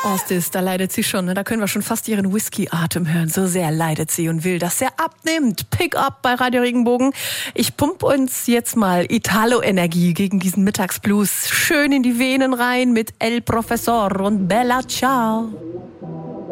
Orstis, da leidet sie schon. Ne? Da können wir schon fast ihren Whisky-Atem hören. So sehr leidet sie und will, dass er abnimmt. Pick up bei Radio Regenbogen. Ich pump uns jetzt mal Italo-Energie gegen diesen Mittagsblues schön in die Venen rein mit El Professor und Bella Ciao.